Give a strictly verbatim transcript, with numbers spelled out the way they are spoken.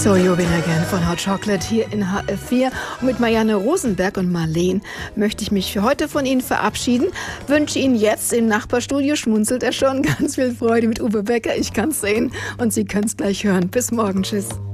So, You Win Again von Hot Chocolate hier in H F vier. Und mit Marianne Rosenberg und Marleen möchte ich mich für heute von Ihnen verabschieden. Wünsche Ihnen jetzt im Nachbarstudio, schmunzelt er schon, ganz viel Freude mit Uwe Becker. Ich kann es sehen und Sie können es gleich hören. Bis morgen. Tschüss.